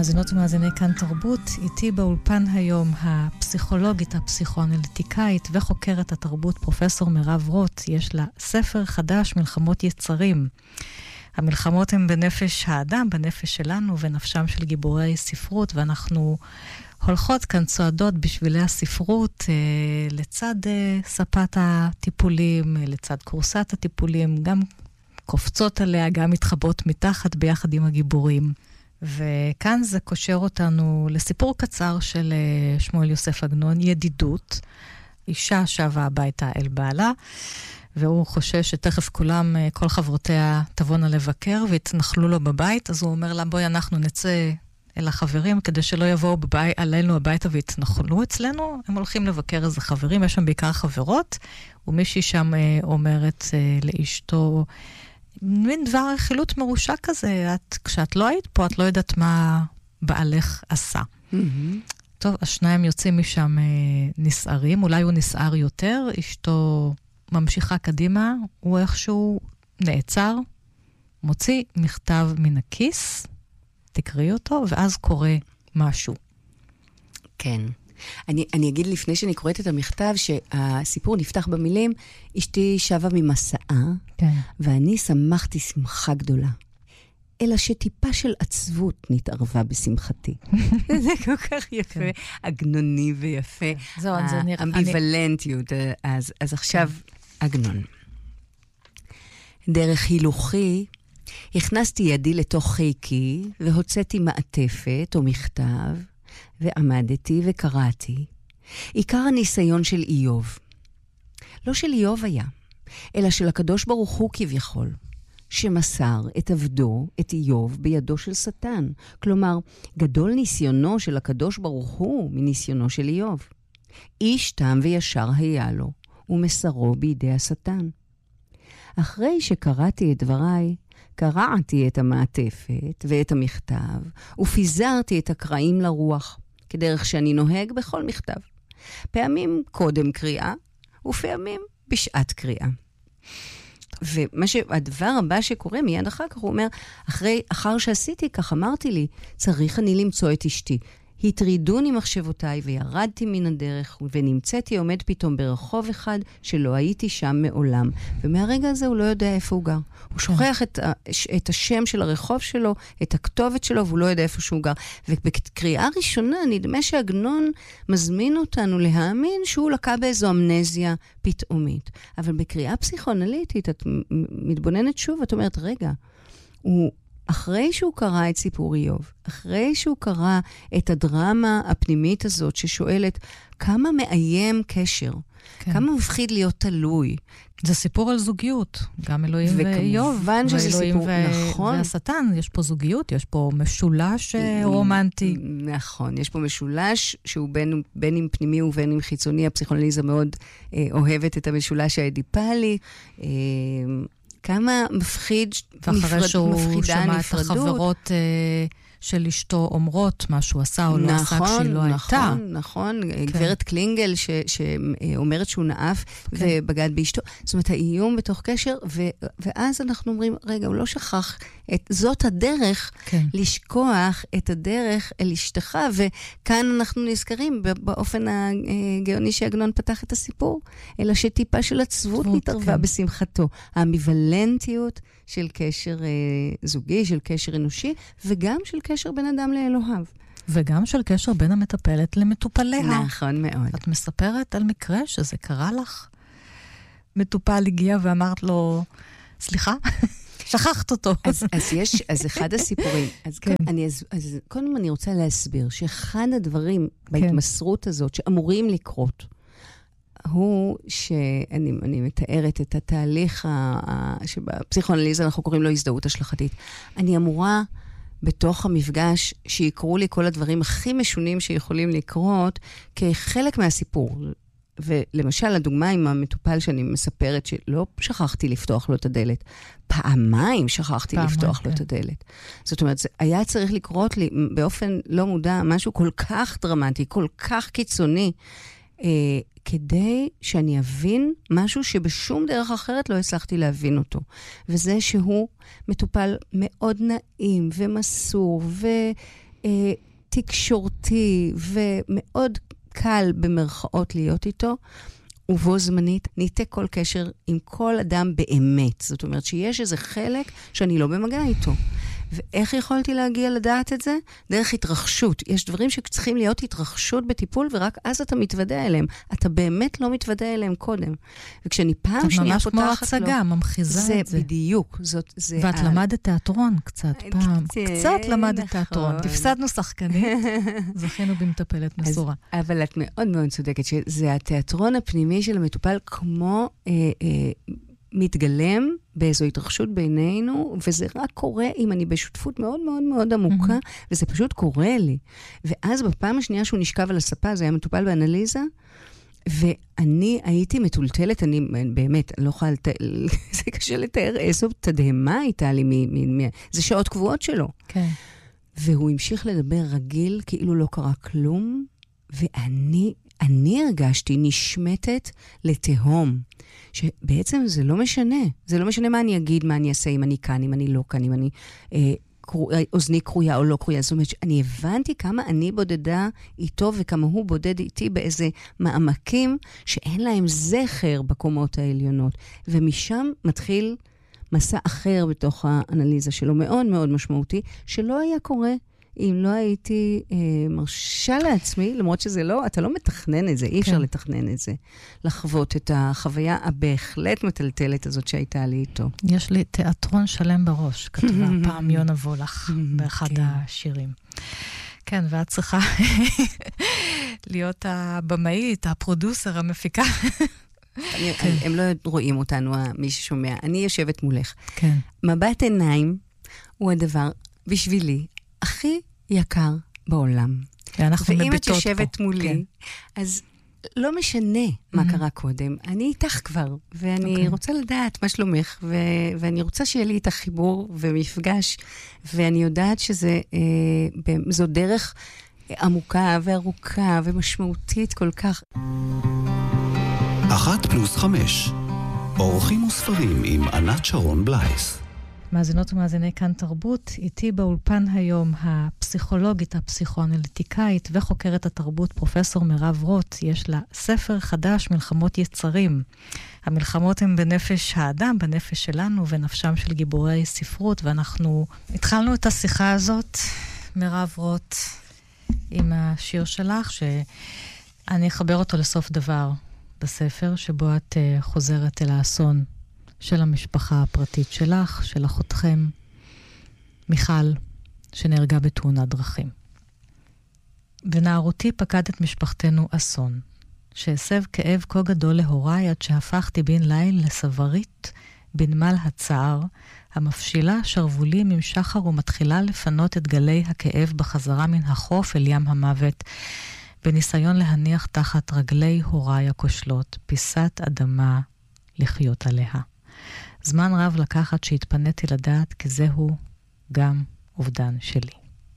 מאזינות ומאזיני כאן תרבות, איתי באולפן היום הפסיכולוגית, הפסיכואנליטיקאית וחוקרת התרבות פרופסור מירב רוט. יש לה ספר חדש, מלחמות יצרים. המלחמות הן בנפש האדם, בנפש שלנו ונפשם של גיבורי ספרות, ואנחנו הולכות כאן צועדות בשבילי הספרות לצד ספת הטיפולים, לצד קורסת הטיפולים, גם קופצות עליה, גם מתחבות מתחת ביחד עם הגיבורים. וכאן זה קושר אותנו לסיפור קצר של שמואל יוסף עגנון, ידידות. אישה שבה הביתה אל בעלה, והוא חושש שתכף כל חברותיה תבואנה לבקר והתנחלו לו בבית, אז הוא אומר לה, בואי אנחנו נצא אל החברים, כדי שלא יבואו עלינו הביתה והתנחלו אצלנו. הם הולכים לבקר איזה חברים, יש שם בעיקר חברות, ומישהי שם אומרת לאשתו, מין דבר רכילות מרושע כזה, כשאת לא היית פה, את לא יודעת מה בעלך עשה. טוב, השניים יוצאים משם נסערים, אולי הוא נסער יותר, אשתו ממשיכה קדימה, הוא איכשהו נעצר, מוציא מכתב מן הכיס, תקראי אותו, ואז קורה משהו. כן. אני אגיד לפני שאני קוראת את המכתב, שהסיפור נפתח במילים, אשתי שבה ממסעה, כן. ואני שמחתי שמחה גדולה. אלא שטיפה של עצבות נתערבה בשמחתי. זה כל כך יפה, עגנוני ויפה. אמביוולנטיות. אז עכשיו, עגנון. דרך הילוכי, הכנסתי ידי לתוך חיקי, והוצאתי מעטפת או מכתב, ועמדתי וקראתי. עיקר הניסיון של איוב. לא של איוב היה, אלא של הקדוש ברוך הוא כביכול, שמסר את עבדו, את איוב, בידו של שטן. כלומר, גדול ניסיונו של הקדוש ברוך הוא מניסיונו של איוב. איש תם וישר היה לו, ומסרו בידי השטן. אחרי שקראתי את דבריי, קרעתי את המעטפת ואת המכתב, ופיזרתי את הקרעים לרוח, כדרך שאני נוהג בכל מכתב. פעמים קודם קריאה, ופעמים בשעת קריאה. והדבר הבא שקורה מיד אחר כך, הוא אומר, אחר שעשיתי כך אמרתי לי, צריך אני למצוא את אשתי. התרידוני מחשבותיי וירדתי מן הדרך, ונמצאתי עומד פתאום ברחוב אחד שלא הייתי שם מעולם. ומהרגע הזה הוא לא יודע איפה הוא גר. הוא שוכח את השם של הרחוב שלו, את הכתובת שלו, והוא לא יודע איפה שהוא גר. ובקריאה ראשונה נדמה שעגנון מזמין אותנו להאמין שהוא לקה באיזו אמנזיה פתאומית. אבל בקריאה פסיכואנליטית, את מתבוננת שוב, את אומרת, רגע, אחרי שהוא קרא את סיפור איוב, אחרי שהוא קרא את הדרמה הפנימית הזאת ששואלת כמה מאיים קשר, כן. כמה מפחיד להיות תלוי. זה סיפור על זוגיות, גם אלוהים ואיוב. וכמובן שזה סיפור, נכון. והשטן, יש פה זוגיות, יש פה משולש רומנטי. נכון, יש פה משולש שהוא בין אם פנימי ובין אם חיצוני. הפסיכואנליזה מאוד אוהבת את המשולש האדיפלי. כמה מפחיד, ואחרי שהוא שמע את החברות של אשתו אומרות מה שהוא עשה או לא עשה כשהיא לא הייתה. נכון. גברת קלינגל שאומרת שהוא נאף ובגד באשתו. זאת אומרת, האיום בתוך קשר, ואז אנחנו אומרים, רגע, הוא לא שכח, זאת הדרך לשכוח את הדרך אל אשתך, וכאן אנחנו נזכרים באופן הגאוני שעגנון פתח את הסיפור, אלא שטיפה של עצבות מתערבה בשמחתו. האמביוולנטיות של קשר זוגי, של קשר אנושי, וגם של קשר בין אדם לאלוהיו. וגם של קשר בין המטפלת למטופליה. נכון מאוד. את מספרת על מקרה שזה קרה לך? מטופל הגיע ואמרת לו, סליחה? שכחת אותו. אז אחד הסיפורים, אז קודם אני רוצה להסביר שאחד הדברים בהתמסרות הזאת שאמורים לקרות, הוא שאני מתארת את התהליך שבפסיכואנליזה אנחנו קוראים לו הזדהות השלכתית. אני אמורה בתוך המפגש שיקרו לי כל הדברים הכי משונים שיכולים לקרות כחלק מהסיפור. ולמשל, הדוגמה עם המטופל שאני מספרת שלא שכחתי לפתוח לו את הדלת, פעמיים שכחתי לפתוח לו את הדלת. זאת אומרת, היה צריך לקרות לי באופן לא מודע משהו כל כך דרמטי, כל כך קיצוני, כדי שאני אבין משהו שבשום דרך אחרת לא הצלחתי להבין אותו. וזה שהוא מטופל מאוד נעים ומסור תקשורתי ומאוד קל במרכאות להיות איתו, ובו זמנית ניתה כל קשר עם כל אדם באמת. זאת אומרת שיש איזה חלק שאני לא במגע איתו. ואיך יכולתי להגיע לדעת את זה? דרך התרחשות. יש דברים שצריכים להיות התרחשות בטיפול, ורק אז אתה מתוודע אליהם. אתה באמת לא מתוודע אליהם קודם. וכשאני פעם שנייה פותחת לו... ממש כמו הצגה, ממחיזה את זה. זה בדיוק. ואת למדת תיאטרון קצת פעם. קצת למדת תיאטרון. הפסדנו שחקנים, זכינו במטפלת מסורה. אבל את מאוד מאוד צודקת, שזה התיאטרון הפנימי של המטופל כמו... מתגלם באיזו התרחשות בינינו, וזה רק קורה אם אני בשותפות מאוד מאוד מאוד עמוקה, וזה פשוט קורה לי. ואז בפעם השנייה שהוא נשכב על הספה, זה היה מטופל באנליזה, ואני הייתי מטולטלת, אני באמת, אני לא יכולה זה קשה לתאר איזו תדהמה הייתה לי, זה שעות קבועות שלו. כן. והוא המשיך לדבר רגיל, כאילו לא קרה כלום, ואני הרגשתי נשמטת לתהום. שבעצם זה לא משנה. זה לא משנה מה אני אגיד, מה אני אעשה, אם אני כאן, אם אני לא כאן, אם אני אוזני קרויה או לא קרויה. זאת אומרת, אני הבנתי כמה אני בודדה איתו וכמה הוא בודד איתי באיזה מעמקים שאין להם זכר בקומות העליונות. ומשם מתחיל מסע אחר בתוך האנליזה שלו, מאוד מאוד משמעותי, שלא היה קורה אם לא הייתי מרשה לעצמי, למרות שזה לא, אתה לא מתכנן את זה, אי אפשר לתכנן את זה, לחוות את החוויה הבהחלט מטלטלת הזאת שהייתה לי איתו. יש לי תיאטרון שלם בראש, כתבה פעם יונה וולך, באחד השירים. כן, ואת צריכה להיות הבמאית, הפרודוסר, המפיקה. הם לא רואים אותנו, מי ששומע. אני יושבת מולך. כן. מבט עיניים הוא הדבר בשבילי הכי יקר בעולם. ואם את יושבת מולי, אז לא משנה מה קרה קודם. אני איתך כבר, ואני רוצה לדעת מה שלומך, ואני רוצה שיהיה לי איתך חיבור ומפגש, ואני יודעת שזו דרך עמוקה וארוכה ומשמעותית כל כך. 1+5 אורחים וספרים עם ענת שרון בלייס. מאזינות ומאזיני כאן תרבות, איתי באולפן היום הפסיכולוגית, הפסיכואנליטיקאית וחוקרת התרבות פרופסור מירב רוט. יש לה ספר חדש, מלחמות יצרים. המלחמות הן בנפש האדם, בנפש שלנו ונפשם של גיבורי ספרות, ואנחנו התחלנו את השיחה הזאת, מירב רוט, עם השיר שלך, שאני אחבר אותו לסוף דבר בספר, שבו את חוזרת אל האסון של המשפחה הפרטית שלך, של אחותכם, מיכל, שנהרגה בתאונת דרכים. בנערותי פקד את משפחתנו אסון, שהסב כאב כה גדול להוריי עד שהפכתי בן ליל לסברית בנמל הצער, המפשילה שרבולים עם שחר ומתחילה לפנות את גלי הכאב בחזרה מן החוף אל ים המוות, בניסיון להניח תחת רגלי הוריי הכושלות, פיסת אדמה לחיות עליה. זמן רב לקחת שהתפניתי לדעת כי זהו גם אובדן שלי.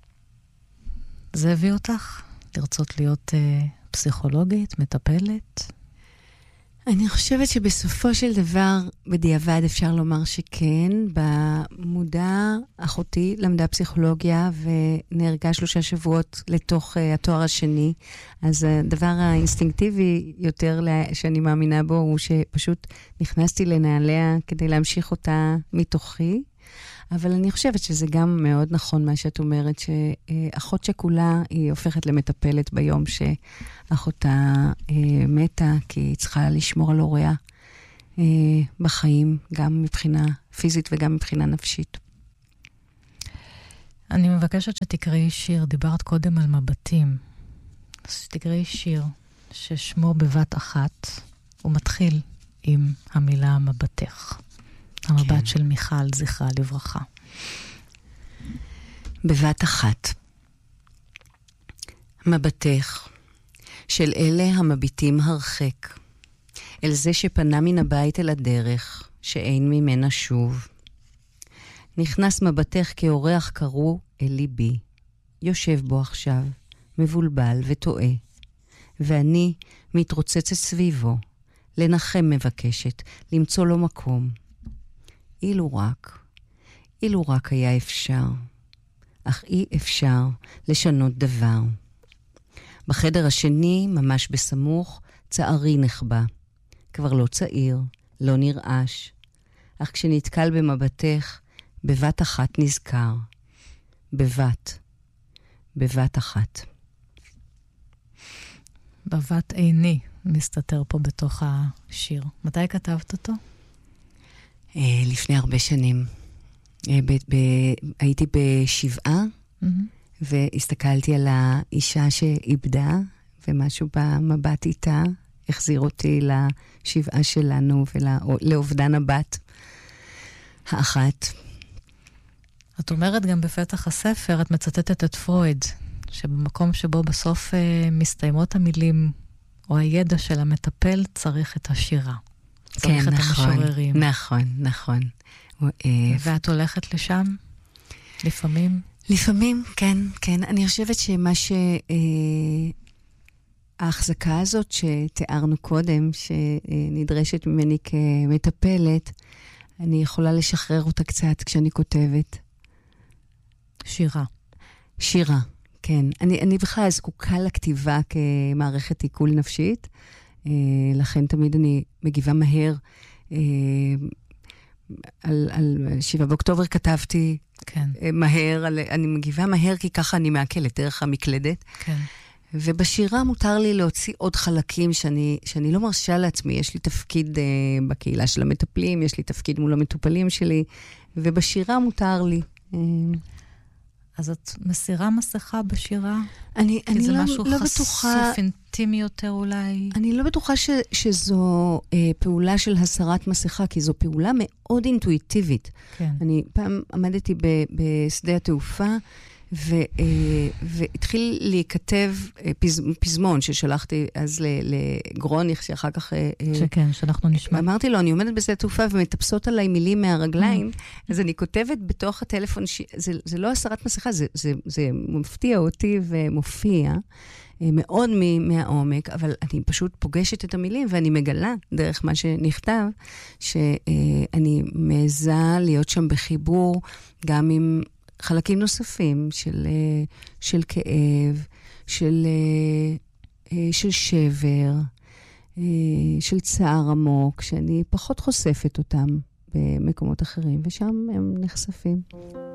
זה הביא אותך לרצות להיות פסיכולוגית, מטפלת? אני חושבת שבסופו של דבר, בדיעבד אפשר לומר שכן. במודע אחותי למדה פסיכולוגיה ונהרגה 3 שבועות לתוך התואר השני. אז הדבר האינסטינקטיבי יותר שאני מאמינה בו הוא שפשוט נכנסתי לנעליה כדי להמשיך אותה מתוכי. אבל אני חושבת שזה גם מאוד נכון מה שאת אומרת, שאחות שכולה היא הופכת למטפלת ביום שאחותה מתה, כי היא צריכה לשמור על הוריה בחיים, גם מבחינה פיזית וגם מבחינה נפשית. אני מבקשת שתקראי שיר, דיברת קודם על מבטים. אז תקראי שיר ששמו בבת אחת, הוא מתחיל עם המילה מבטך. המבט של מיכל, זכרה לברכה. בבת אחת. מבטך של אלה המביטים הרחק, אל זה שפנה מן הבית אל הדרך, שאין ממנה שוב. נכנס מבטך כאורח קרוא אל ליבי, יושב בו עכשיו, מבולבל וטועה, ואני מתרוצצת סביבו, לנחם מבקשת, למצוא לו מקום. אילו רק היה אפשר. אך אי אפשר לשנות דבר. בחדר השני, ממש בסמוך, צערי נחבא. כבר לא צעיר, לא נרעש. אך כשנתקל במבטך, בבת אחת נזכר. בבת אחת. בבת עיני מסתתר פה בתוך השיר. מתי כתבת אותו? לפני הרבה שנים. הייתי בשבעה, והסתכלתי על האישה שאיבדה, ומשהו במבט איתה החזיר אותי לשבעה שלנו ולאובדן הבת האחת. את אומרת גם בפתח הספר, את מצטטת את פרויד, שבמקום שבו בסוף מסתיימות המילים, או הידע של המטפל, צריך את השירה. צריך כן, את נכון, המשוררים. נכון. ואת הולכת לשם? לפעמים? לפעמים, כן. אני חושבת שמה ההחזקה הזאת שתיארנו קודם, שנדרשת ממני כמטפלת, אני יכולה לשחרר אותה קצת כשאני כותבת. שירה, כן. אני בכלל זקוקה לכתיבה כמערכת עיכול נפשית, לכן תמיד אני מגיבה מהר. על 7 באוקטובר כתבתי מהר, אני מגיבה מהר כי ככה אני מעכלת דרך המקלדת. כן. ובשירה מותר לי להוציא עוד חלקים שאני לא מרשה לעצמי. יש לי תפקיד בקהילה של המטפלים, יש לי תפקיד מול המטופלים שלי, ובשירה מותר לי. אז את מסירה מסכה בשירה? אני זה לא משהו בטוחה, חשוף, אינטימי יותר אולי? אני לא בטוחה שזו פעולה של הסרת מסכה, כי זו פעולה מאוד אינטואיטיבית. כן. אני פעם עמדתי בשדה התעופה, והתחיל להיכתב פזמון ששלחתי אז לגרוניך, שאחר כך... שכן, שאנחנו נשמע. אמרתי לו, אני עומדת בשדה התעופה ומטפסות עליי מילים מהרגליים, אז אני כותבת בתוך הטלפון, זה לא הסרת מסכה, זה מפתיע אותי ומופיע מאוד מהעומק, אבל אני פשוט פוגשת את המילים, ואני מגלה דרך מה שנכתב, שאני מעזה להיות שם בחיבור, גם עם חלקים נוספים של כאב, של שבר, של צער עמוק, שאני פחות חושפת אותם במקומות אחרים, ושם הם נחשפים.